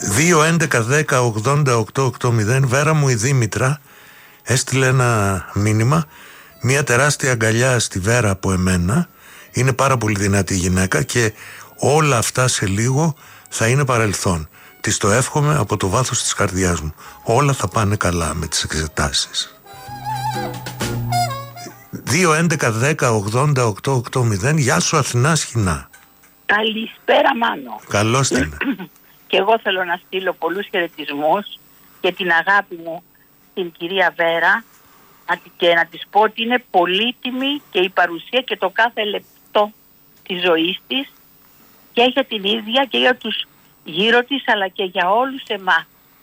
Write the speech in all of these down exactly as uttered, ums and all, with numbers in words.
δύο έντεκα δέκα ογδόντα οκτώ ογδόντα. Βέρα μου η Δήμητρα έστειλε ένα μήνυμα. Μια τεράστια αγκαλιά στη Βέρα από εμένα. Είναι πάρα πολύ δυνατή γυναίκα και όλα αυτά σε λίγο θα είναι παρελθόν. Της το εύχομαι από το βάθος της καρδιάς μου. Όλα θα πάνε καλά με τις εξετάσεις. δύο έντεκα δέκα ογδόντα οκτώ ογδόντα. Γεια σου Αθηνά Σχοινά. Καλησπέρα Μάνο. Καλώς την. Και εγώ θέλω να στείλω πολλούς χαιρετισμούς και την αγάπη μου στην κυρία Βέρα και να της πω ότι είναι πολύτιμη και η παρουσία και το κάθε λεπτό της ζωής της και για την ίδια και για τους γύρω της αλλά και για όλους εμάς.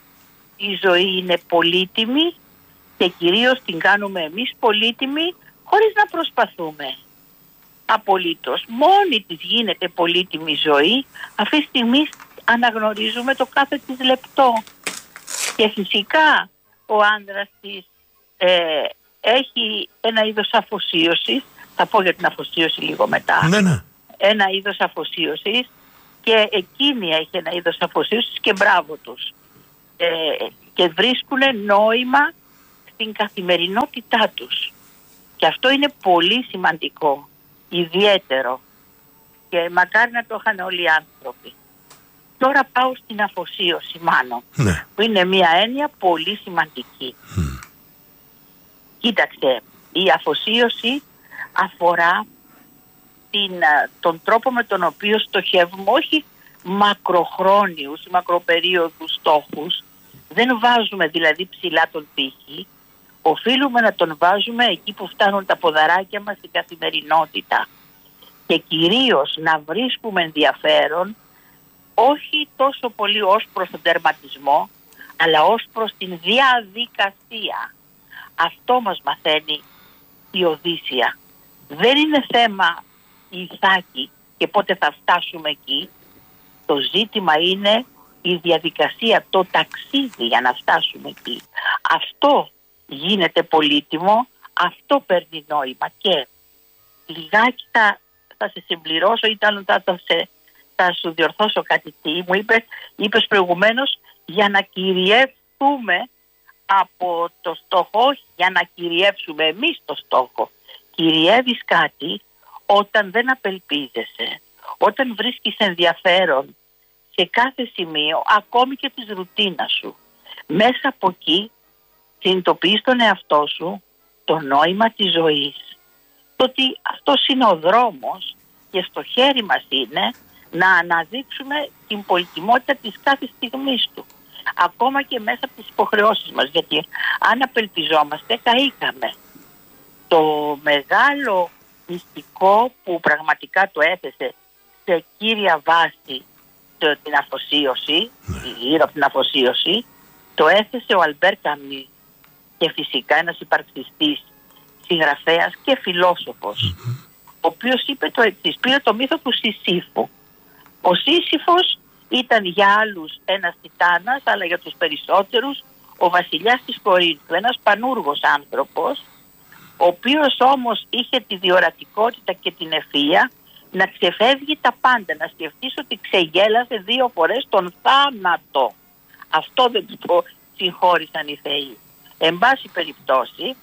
Η ζωή είναι πολύτιμη και κυρίως την κάνουμε εμείς πολύτιμη χωρίς να προσπαθούμε. Απολύτως. Μόνη της γίνεται πολύτιμη ζωή αυτή τη στιγμή αναγνωρίζουμε το κάθε της λεπτό. Και φυσικά ο άντρας της ε, έχει ένα είδος αφοσίωσης, θα πω για την αφοσίωση λίγο μετά, ναι, ναι. ένα είδος αφοσίωσης και εκείνη έχει ένα είδος αφοσίωσης και μπράβο τους. Ε, και βρίσκουν νόημα στην καθημερινότητά τους. Και αυτό είναι πολύ σημαντικό, ιδιαίτερο και μακάρι να το είχαν όλοι οι άνθρωποι. Τώρα πάω στην αφοσίωση Μάνο, ναι. που είναι μια έννοια πολύ σημαντική. Mm. Κοίταξε, η αφοσίωση αφορά την, τον τρόπο με τον οποίο στοχεύουμε όχι μακροχρόνιους, μακροπερίοδους στόχους, δεν βάζουμε δηλαδή ψηλά τον πύχη, οφείλουμε να τον βάζουμε εκεί που φτάνουν τα ποδαράκια μας στην καθημερινότητα και κυρίως να βρίσκουμε ενδιαφέρον όχι τόσο πολύ ως προς τον τερματισμό αλλά ως προς την διαδικασία. Αυτό μας μαθαίνει η Οδύσσεια. Δεν είναι θέμα ηθάκη και πότε θα φτάσουμε εκεί. Το ζήτημα είναι η διαδικασία, το ταξίδι για να φτάσουμε εκεί. Αυτό γίνεται πολύτιμο, αυτό παίρνει νόημα και λιγάκι θα, θα σε συμπληρώσω ή θα, θα, σε, θα σου διορθώσω κάτι τι. Μου είπες, είπες προηγουμένως για να κυριεύσουμε από το στόχο, όχι για να κυριεύσουμε εμείς το στόχο. Κυριεύεις κάτι όταν δεν απελπίζεσαι, όταν βρίσκεις ενδιαφέρον σε κάθε σημείο, ακόμη και της ρουτίνας σου. Μέσα από εκεί συνειδητοποιείς τον εαυτό σου, το νόημα της ζωής. Το ότι αυτός είναι ο δρόμος και στο χέρι μας είναι να αναδείξουμε την πολυτιμότητα της κάθε στιγμής του. Ακόμα και μέσα από τις υποχρεώσεις μας, γιατί αν απελπιζόμαστε καήκαμε. Το μεγάλο μυστικό που πραγματικά το έθεσε σε κύρια βάση το, την αφοσίωση, γύρω από την αφοσίωση, το έθεσε ο Αλμπέρ Καμί και φυσικά ένας υπαρξιστής, συγγραφέας και φιλόσοφος, mm-hmm. ο οποίος είπε το εξής, πήρε το μύθο του Σισίφου. Ο Σύσυφος ήταν για άλλους ένας τιτάνας, αλλά για τους περισσότερους ο βασιλιάς της Κορίνθου, ένας πανούργος άνθρωπος, ο οποίος όμως είχε τη διορατικότητα και την ευφυΐα να ξεφεύγει τα πάντα, να σκεφτείς ότι ξεγέλασε δύο φορές τον θάνατο. Αυτό δεν του το συγχώρησαν οι θεοί. Εν πάση περιπτώσει,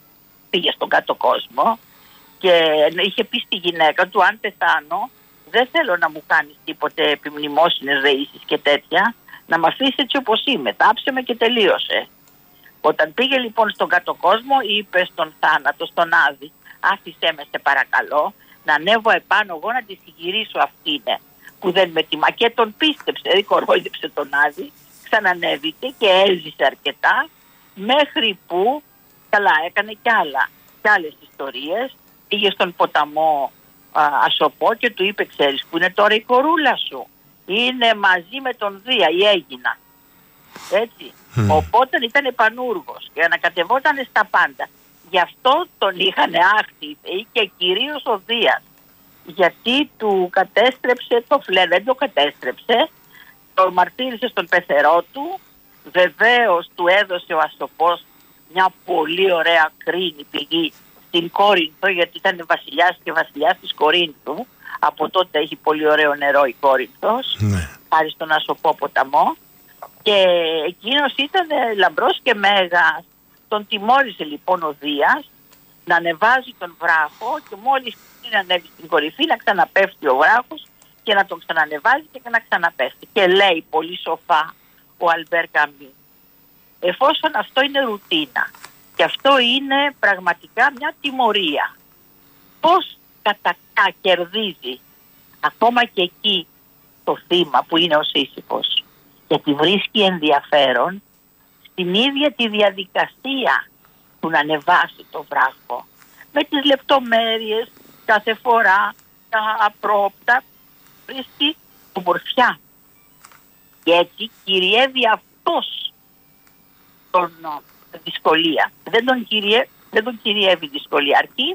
πήγε στον κάτω κόσμο και είχε πει στη γυναίκα του, αν πεθάνω, δεν θέλω να μου κάνεις τίποτε επιμνημόσυνες δεήσεις και τέτοια, να μ' αφήσεις έτσι όπως είμαι, θάψε με και τελείωσε. Όταν πήγε λοιπόν στον κάτω κόσμο, είπε στον θάνατο, στον Άδη, άφησέ με σε παρακαλώ, να ανέβω επάνω εγώ να τη συγκυρίσω αυτήν που δεν με τιμά. Και τον πίστεψε, δηλαδή κορόιδεψε τον Άδη, ξανανέβηκε και έζησε αρκετά, μέχρι που, καλά έκανε κι άλλα, κι άλλες ιστορίες, πήγε στον ποταμό α, Ασοπό και του είπε, ξέρεις που είναι τώρα η κορούλα σου, είναι μαζί με τον Δία ή Έγινα. Έτσι. Mm. Οπότε ήταν πανούργος και ανακατευόταν στα πάντα. Γι' αυτό τον είχαν άχτη και κυρίως ο Δίας. Γιατί του κατέστρεψε το φλερ, δεν το κατέστρεψε, το μαρτύρησε στον πεθερό του. Βεβαίως του έδωσε ο Ασοπός μια πολύ ωραία κρίνη πηγή στην Κόρινθο, γιατί ήταν βασιλιάς και βασιλιάς της Κορίνθου. Από τότε έχει πολύ ωραίο νερό η Κόρινθος, mm. χάρη στον Ασοπό ποταμό. Και εκείνος ήταν λαμπρός και μέγας. Τον τιμώρησε λοιπόν ο Δίας να ανεβάζει τον βράχο και μόλις είναι ανέβει στην κορυφή να ξαναπέφτει ο βράχος και να τον ξανανεβάζει και να ξαναπέφτει. Και λέει πολύ σοφά ο Αλμπέρ Καμί, εφόσον αυτό είναι ρουτίνα και αυτό είναι πραγματικά μια τιμωρία, πώς κατακτά, κερδίζει ακόμα και εκεί το θύμα που είναι ο Σύσυφος, γιατί βρίσκει ενδιαφέρον στην ίδια τη διαδικασία του να ανεβάσει το βράχο, με τις λεπτομέρειες κάθε φορά, τα απρόπτα, βρίσκει ομορφιά και έτσι κυριεύει αυτός τον δυσκολία. Δεν τον, κυριε... δεν τον κυριεύει δυσκολία, αρκεί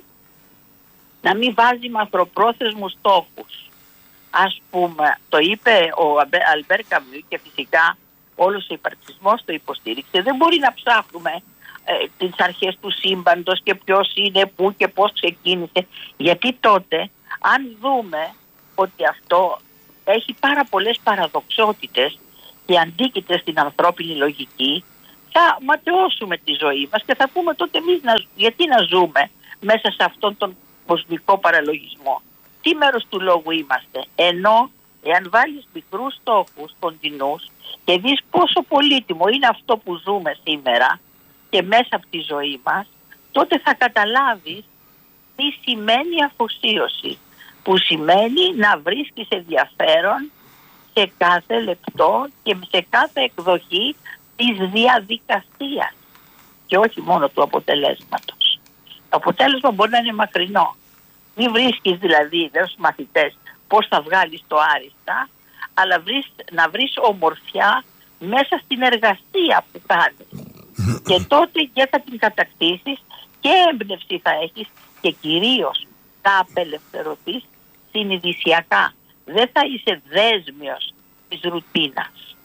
να μην βάζει μακροπρόθεσμους στόχους. Ας πούμε, το είπε ο Αλμπέρ Καμιού και φυσικά όλος ο υπαρξισμός το υποστήριξε. Δεν μπορεί να ψάχνουμε ε, τις αρχές του σύμπαντος και ποιος είναι, πού και πώς ξεκίνησε. Γιατί τότε, αν δούμε ότι αυτό έχει πάρα πολλές παραδοξότητες και αντίκειται στην ανθρώπινη λογική, θα ματαιώσουμε τη ζωή μας και θα πούμε τότε εμείς να, γιατί να ζούμε μέσα σε αυτόν τον κοσμικό παραλογισμό. Τι μέρος του λόγου είμαστε? Ενώ εάν βάλεις μικρούς στόχους κοντινούς και δεις πόσο πολύτιμο είναι αυτό που ζούμε σήμερα και μέσα από τη ζωή μας, τότε θα καταλάβεις τι σημαίνει αφοσίωση, που σημαίνει να βρίσκεις ενδιαφέρον σε κάθε λεπτό και σε κάθε εκδοχή της διαδικασίας και όχι μόνο του αποτελέσματος. Το αποτέλεσμα μπορεί να είναι μακρινό. Μην βρίσκεις δηλαδή δε στους μαθητές πώς θα βγάλεις το άριστα, αλλά βρεις, να βρεις ομορφιά μέσα στην εργασία που κάνεις. Και τότε και θα την κατακτήσεις και έμπνευση θα έχεις και κυρίως θα απελευθερωθείς συνειδησιακά. Δεν θα είσαι δέσμιος της ρουτίνας.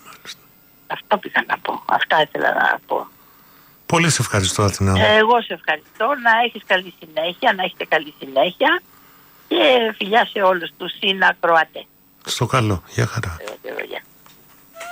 Αυτό πήγα να πω. Αυτά ήθελα να πω. Πολύ σε ευχαριστώ, Αθηνά. Εγώ σε ευχαριστώ. Να έχεις καλή συνέχεια, να έχετε καλή συνέχεια και φιλιά σε όλους τους συνακροατές. Στο καλό. Γεια χαρά. Ε, ε, ε,